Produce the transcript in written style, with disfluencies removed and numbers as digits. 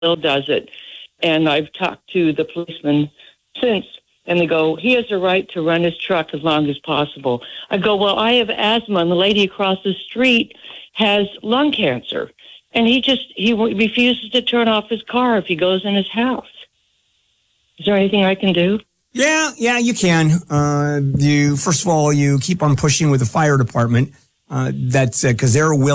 still does it. And I've talked to the policeman since, and they go, he has a right to run his truck as long as possible. I go, well, I have asthma, and the lady across the street has lung cancer. And he refuses to turn off his car if he goes in his house. Is there anything I can do? Yeah, you can. First of all, you keep on pushing with the fire department. That's because they're willing.